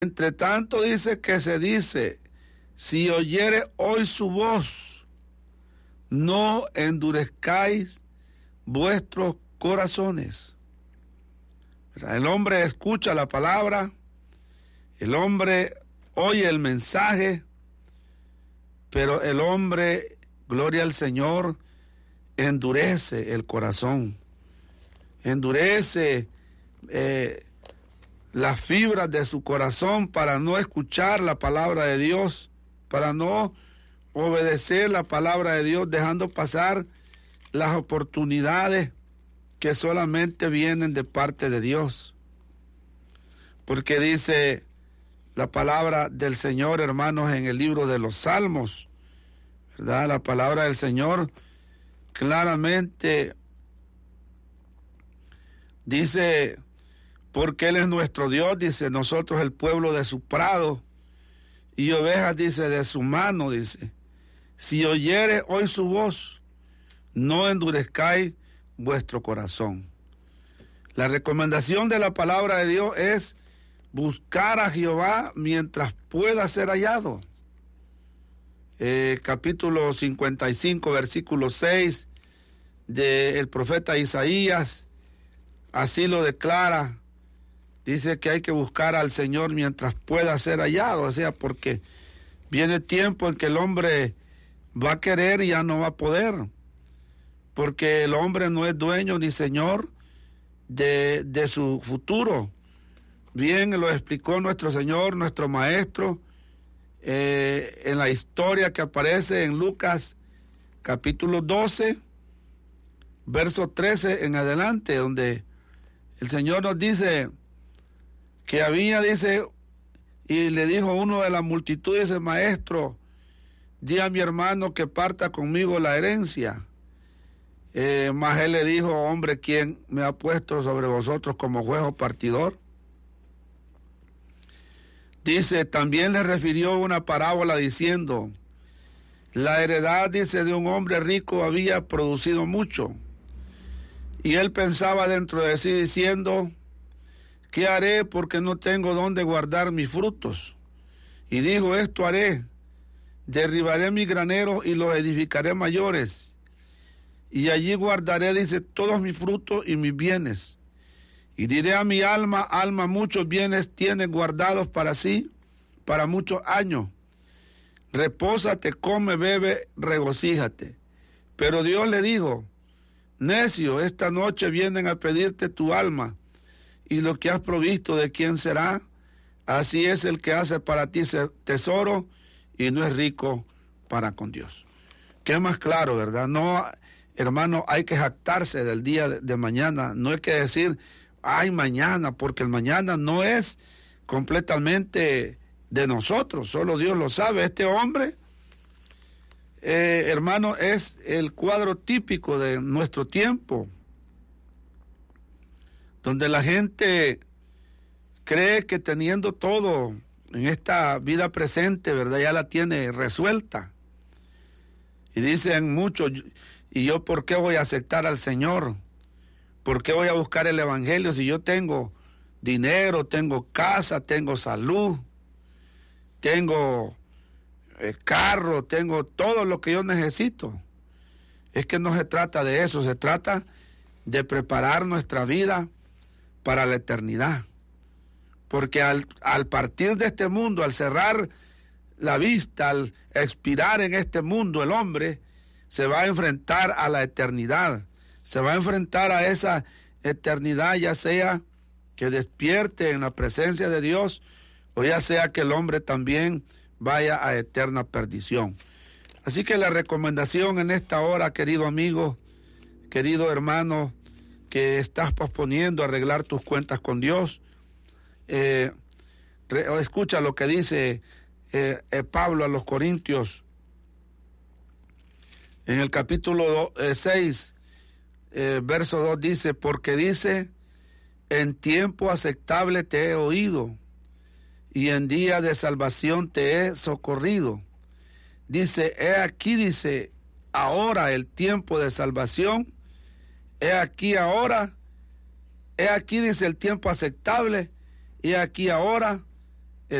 Entre tanto dice que se dice, si oyere hoy su voz, no endurezcáis vuestros corazones. El hombre escucha la palabra, el hombre oye el mensaje, pero el hombre, gloria al Señor, endurece el corazón, endurece las fibras de su corazón para no escuchar la palabra de Dios, para no obedecer la palabra de Dios, dejando pasar las oportunidades que solamente vienen de parte de Dios. Porque dice la palabra del Señor, hermanos, en el libro de los Salmos, ¿verdad? La palabra del Señor claramente dice, porque Él es nuestro Dios, dice, nosotros el pueblo de su prado, y ovejas, dice, de su mano, dice, si oyere hoy su voz, no endurezcáis vuestro corazón. La recomendación de la palabra de Dios es buscar a Jehová mientras pueda ser hallado. Capítulo 55, versículo 6 del profeta Isaías, así lo declara. Dice que hay que buscar al Señor mientras pueda ser hallado, o sea, porque viene tiempo en que el hombre va a querer y ya no va a poder, porque el hombre no es dueño ni señor de su futuro. Bien lo explicó nuestro Señor, nuestro Maestro, en la historia que aparece en Lucas capítulo 12, verso 13 en adelante, donde el Señor nos dice que había, dice, y le dijo uno de la multitud, dice, Maestro, di a mi hermano que parta conmigo la herencia. Mas él le dijo, hombre, ¿quién me ha puesto sobre vosotros como juez o partidor? Dice, también le refirió una parábola diciendo, la heredad, dice, de un hombre rico había producido mucho. Y él pensaba dentro de sí diciendo, ¿qué haré porque no tengo dónde guardar mis frutos? Y dijo, esto haré, derribaré mis graneros y los edificaré mayores. Y allí guardaré, dice, todos mis frutos y mis bienes. Y diré a mi alma, alma, muchos bienes tienes guardados para sí, para muchos años. Repósate, come, bebe, regocíjate. Pero Dios le dijo, necio, esta noche vienen a pedirte tu alma, y lo que has provisto, ¿de quién será? Así es el que hace para ti tesoro y no es rico para con Dios. ¿Qué más claro, verdad? No, hermano, hay que jactarse del día de mañana. No hay que decir, ay, mañana, porque el mañana no es completamente de nosotros, solo Dios lo sabe. Este hombre, hermano, es el cuadro típico de nuestro tiempo, donde la gente cree que teniendo todo en esta vida presente, ¿verdad?, ya la tiene resuelta. Y dicen muchos, ¿y yo por qué voy a aceptar al Señor? ¿Por qué voy a buscar el Evangelio si yo tengo dinero, tengo casa, tengo salud, tengo carro, tengo todo lo que yo necesito? Es que no se trata de eso, se trata de preparar nuestra vida para la eternidad. Porque al partir de este mundo, al cerrar la vista, al expirar en este mundo, el hombre se va a enfrentar a la eternidad. Se va a enfrentar a esa eternidad, ya sea que despierte en la presencia de Dios, o ya sea que el hombre también vaya a eterna perdición. Así que la recomendación en esta hora, querido amigo, querido hermano, que estás posponiendo arreglar tus cuentas con Dios, escucha lo que dice Pablo a los Corintios en el capítulo 6, verso 2, dice, porque dice, en tiempo aceptable te he oído, y en día de salvación te he socorrido. Dice, he aquí, dice, ahora el tiempo de salvación, he aquí, dice, el tiempo aceptable, he aquí ahora